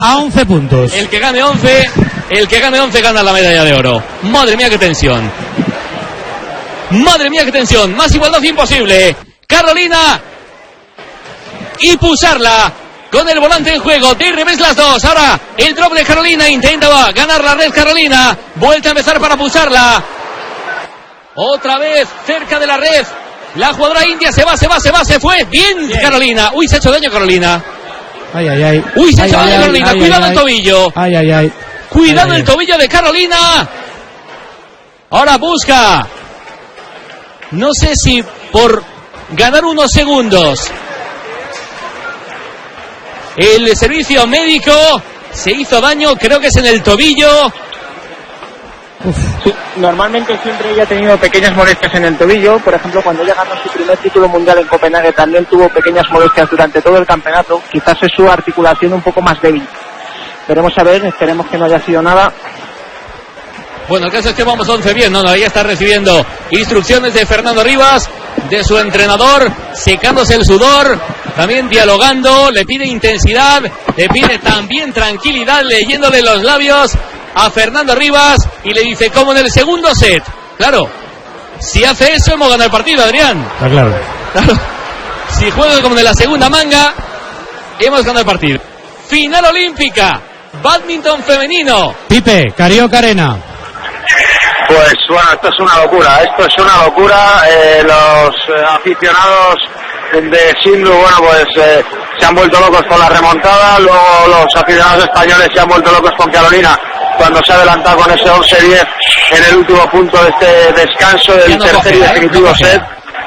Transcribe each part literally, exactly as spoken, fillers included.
a once puntos. El que gane once, el que gane once gana la medalla de oro. Madre mía, qué tensión. Madre mía, qué tensión. Más igualdad imposible. Carolina y Pusarla con el volante en juego. De revés las dos. Ahora el drop de Carolina. Intenta ganar la red Carolina. Vuelta a empezar para Pusarla. Otra vez cerca de la red. La jugadora india se va, se va, se va, se fue. Bien, Bien. Carolina. Uy, se ha hecho daño Carolina. Ay, ay, ay. Uy, se ha ay, hecho ay, daño ay, Carolina. ay, Cuidado ay, el tobillo. Ay, ay, ay. Cuidado ay, el ay. tobillo de Carolina. Ahora busca. No sé si por ganar unos segundos el servicio médico se hizo daño. Creo que es en el tobillo. Sí, normalmente siempre ella ha tenido pequeñas molestias en el tobillo. Por ejemplo, cuando ella ganó su primer título mundial en Copenhague también tuvo pequeñas molestias durante todo el campeonato. Quizás es su articulación un poco más débil. Veremos a ver, esperemos que no haya sido nada. Bueno, el caso es que vamos once bien, no, no, ella está recibiendo instrucciones de Fernando Rivas, de su entrenador, secándose el sudor, también dialogando, le pide intensidad, le pide también tranquilidad, leyéndole los labios a Fernando Rivas y le dice, como en el segundo set. Claro, si hace eso hemos ganado el partido, Adrián. Está claro. Claro. Si juega como en la segunda manga, hemos ganado el partido. Final olímpica, bádminton femenino. Pipe, Carioca Arena. Pues bueno, esto es una locura, esto es una locura. Eh, los eh, aficionados de Sindhu, bueno, pues eh, se han vuelto locos con la remontada. Luego los aficionados españoles se han vuelto locos con Carolina cuando se ha adelantado con ese once diez en el último punto de este descanso del no tercer coge, y definitivo no set.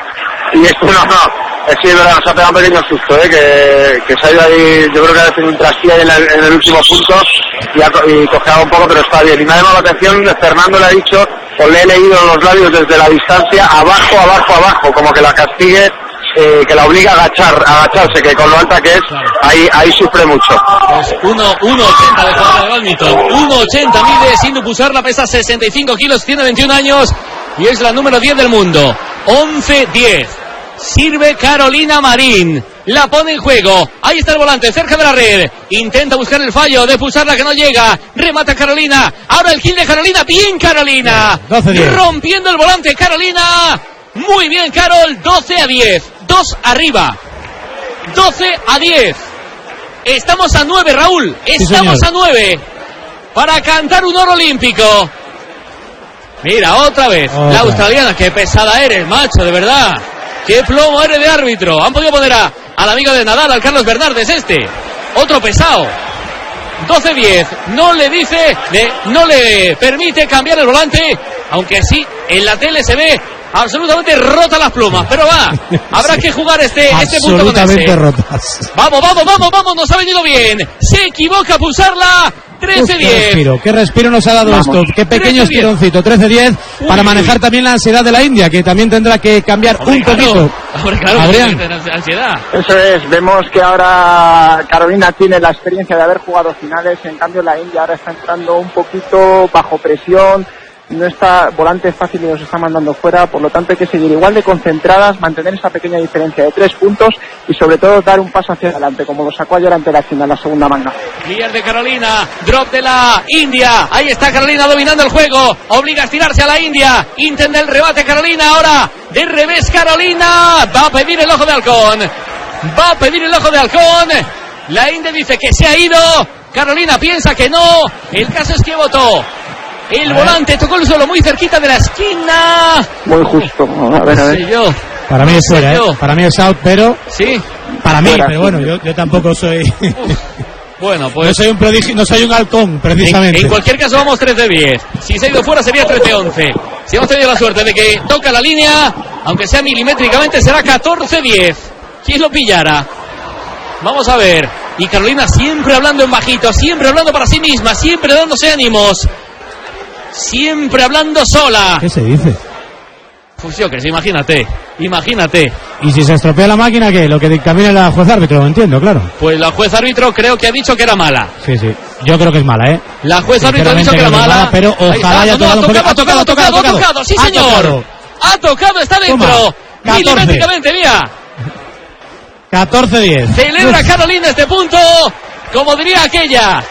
Y esto no, no. Eh, sí, es verdad, nos ha pegado un pequeño susto, ¿eh? que, que se ha ido ahí, yo creo que ha tenido un trasquillo en, el, en el último punto y, ha, y cojeado un poco, pero está bien. Y me ha llamado la atención, Fernando le ha dicho, o le he leído en los labios desde la distancia, abajo, abajo, abajo, como que la castigue, eh, que la obliga a agachar, a agacharse, que con lo alta que es, ahí, ahí sufre mucho. Pues uno ochenta de jugador de bádminton, uno ochenta mide, Sindhu Pusarla, pesa sesenta y cinco kilos, tiene veintiún años y es la número diez del mundo. once diez. Sirve Carolina Marín, la pone en juego, ahí está el volante, cerca de la red, intenta buscar el fallo de Pusarla que no llega, remata Carolina, ahora el kill de Carolina, bien Carolina, rompiendo el volante Carolina, muy bien Carol, doce a diez, dos arriba, doce a diez, estamos a nueve Raúl, estamos sí, a nueve, para cantar un oro olímpico. Mira, otra vez, otra. La australiana, qué pesada eres, macho, de verdad. ¡Qué plomo eres de árbitro! Han podido poner a, al amigo de Nadal, al Carlos Bernardes, este. Otro pesado. doce diez. No le dice, le, no le permite cambiar el volante. Aunque sí, en la tele se ve absolutamente rota las plumas. Pero va, habrá que jugar este, este punto con ese. Absolutamente rotas. Vamos, vamos, vamos, vamos. Nos ha venido bien. Se equivoca Pusarla. trece diez. Qué respiro, qué respiro nos ha dado Vamos. esto. Qué pequeño estironcito. trece diez para manejar también la ansiedad de la India, que también tendrá que cambiar Hombre, un claro. poquito. Hombre, claro, Adrián. Ansiedad. Eso es, vemos que ahora Carolina tiene la experiencia de haber jugado finales, en cambio la India ahora está entrando un poquito bajo presión. No está, volante es fácil y nos está mandando fuera, por lo tanto hay que seguir igual de concentradas, mantener esa pequeña diferencia de tres puntos y sobre todo dar un paso hacia adelante, como lo sacó ayer ante la China en la segunda manga. Líder de Carolina, drop de la India, ahí está Carolina dominando el juego, obliga a estirarse a la India, intenta el rebate Carolina, ahora de revés Carolina, va a pedir el ojo de halcón, va a pedir el ojo de halcón, la India dice que se ha ido, Carolina piensa que no, el caso es que votó. El volante tocó el suelo muy cerquita de la esquina. Muy justo. A ver, a ver. No sé yo. Para mí no es fuera, ¿eh? Para mí es out, pero... Sí. Para mí, fuera, pero sí. bueno, yo, yo tampoco soy... Bueno, pues... No soy un prodigio, no soy un halcón, precisamente. En, en cualquier caso vamos trece diez. Si se ha ido fuera sería trece once. Si hemos tenido la suerte de que toca la línea, aunque sea milimétricamente, será catorce diez. ¿Quién lo pillara? Vamos a ver. Y Carolina siempre hablando en bajito, siempre hablando para sí misma, siempre dándose ánimos. Siempre hablando sola. ¿Qué se dice? Pues yo que sé, imagínate, imagínate. ¿Y si se estropea la máquina qué? Lo que dictamine la juez árbitro, lo entiendo, claro. Pues la juez árbitro creo que ha dicho que era mala. Sí, sí, yo creo que es mala, ¿eh? La juez árbitro ha dicho que era mala, mala, pero ojalá haya tocado, no, tocado, ha tocado, ha tocado, ha tocado, ha tocado, sí señor. Ha tocado, ha tocado está dentro. Milimétricamente, mira. catorce diez. Celebra Carolina este punto, como diría aquella.